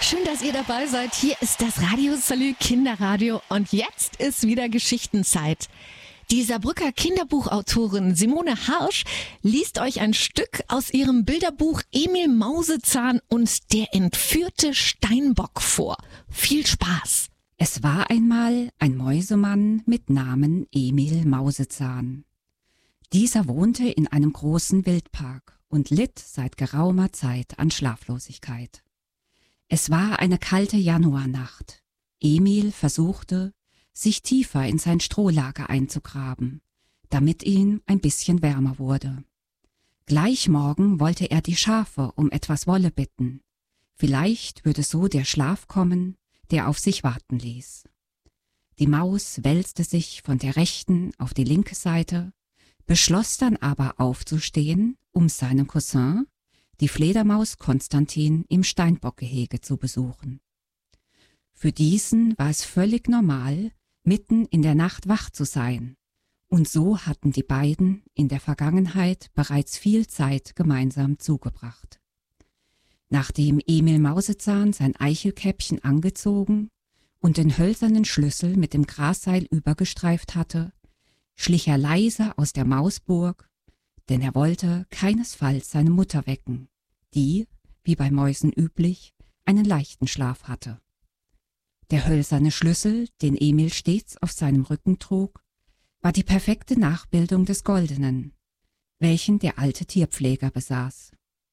Schön, dass ihr dabei seid. Hier ist das Radio Salü Kinderradio und jetzt ist wieder Geschichtenzeit. Die Saarbrücker Kinderbuchautorin Simone Harsch liest euch ein Stück aus ihrem Bilderbuch Emil Mausezahn und der entführte Steinbock vor. Viel Spaß! Es war einmal ein Mäusemann mit Namen Emil Mausezahn. Dieser wohnte in einem großen Wildpark und litt seit geraumer Zeit an Schlaflosigkeit. Es war eine kalte Januarnacht. Emil versuchte, sich tiefer in sein Strohlager einzugraben, damit ihm ein bisschen wärmer wurde. Gleich morgen wollte er die Schafe um etwas Wolle bitten. Vielleicht würde so der Schlaf kommen, der auf sich warten ließ. Die Maus wälzte sich von der rechten auf die linke Seite, beschloss dann aber aufzustehen, um seinen Cousin, die Fledermaus Konstantin, im Steinbockgehege zu besuchen. Für diesen war es völlig normal, mitten in der Nacht wach zu sein, und so hatten die beiden in der Vergangenheit bereits viel Zeit gemeinsam zugebracht. Nachdem Emil Mausezahn sein Eichelkäppchen angezogen und den hölzernen Schlüssel mit dem Grasseil übergestreift hatte, schlich er leise aus der Mausburg, denn er wollte keinesfalls seine Mutter wecken, die, wie bei Mäusen üblich, einen leichten Schlaf hatte. Der hölzerne Schlüssel, den Emil stets auf seinem Rücken trug, war die perfekte Nachbildung des goldenen, welchen der alte Tierpfleger besaß.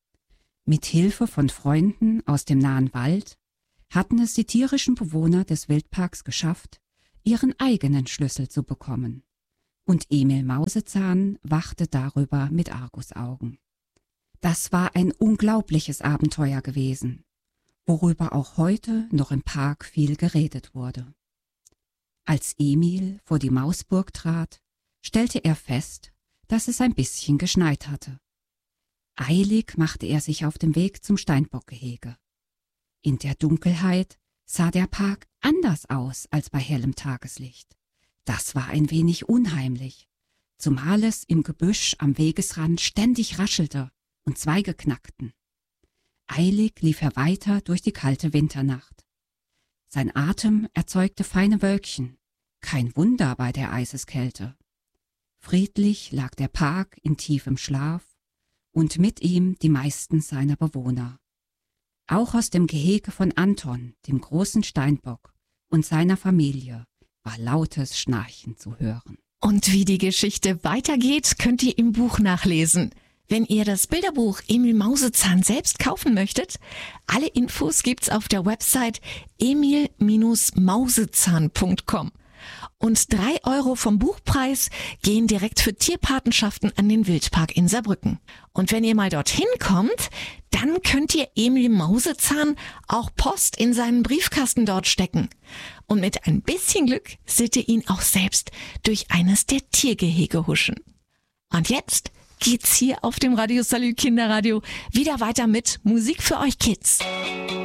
Mit Hilfe von Freunden aus dem nahen Wald hatten es die tierischen Bewohner des Wildparks geschafft, ihren eigenen Schlüssel zu bekommen. Und Emil Mausezahn wachte darüber mit Argusaugen. Das war ein unglaubliches Abenteuer gewesen, worüber auch heute noch im Park viel geredet wurde. Als Emil vor die Mausburg trat, stellte er fest, dass es ein bisschen geschneit hatte. Eilig machte er sich auf den Weg zum Steinbockgehege. In der Dunkelheit sah der Park anders aus als bei hellem Tageslicht. Das war ein wenig unheimlich, zumal es im Gebüsch am Wegesrand ständig raschelte und Zweige knackten. Eilig lief er weiter durch die kalte Winternacht. Sein Atem erzeugte feine Wölkchen, kein Wunder bei der Eiseskälte. Friedlich lag der Park in tiefem Schlaf und mit ihm die meisten seiner Bewohner. Auch aus dem Gehege von Anton, dem großen Steinbock, und seiner Familie war lautes Schnarchen zu hören. Und wie die Geschichte weitergeht, könnt ihr im Buch nachlesen. Wenn ihr das Bilderbuch Emil Mausezahn selbst kaufen möchtet, alle Infos gibt's auf der Website emil-mausezahn.com. Und 3 € vom Buchpreis gehen direkt für Tierpatenschaften an den Wildpark in Saarbrücken. Und wenn ihr mal dorthin kommt, dann könnt ihr Emil Mausezahn auch Post in seinen Briefkasten dort stecken. Und mit ein bisschen Glück seht ihr ihn auch selbst durch eines der Tiergehege huschen. Und jetzt geht's hier auf dem Radio Salü Kinderradio wieder weiter mit Musik für euch Kids.